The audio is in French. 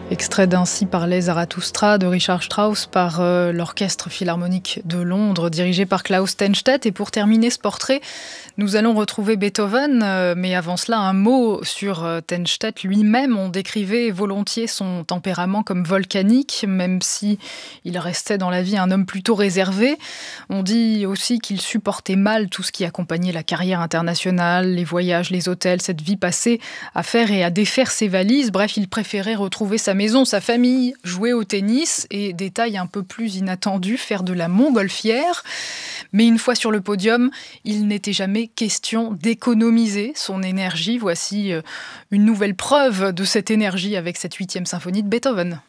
Extrait d'Ainsi parlait Zarathustra de Richard Strauss par l'Orchestre Philharmonique de Londres, dirigé par Klaus Tennstedt. Et pour terminer ce portrait, nous allons retrouver Beethoven, mais avant cela, un mot sur Tennstedt lui-même. On décrivait volontiers son tempérament comme volcanique, même si il restait dans la vie un homme plutôt réservé. On dit aussi qu'il supportait mal tout ce qui accompagnait la carrière internationale, les voyages, les hôtels, cette vie passée à faire et à défaire ses valises. Bref, il préférait retrouver sa maison, sa famille, jouer au tennis et, détail un peu plus inattendu, faire de la montgolfière. Mais une fois sur le podium, il n'était jamais question d'économiser son énergie. Voici une nouvelle preuve de cette énergie avec cette 8e symphonie de Beethoven.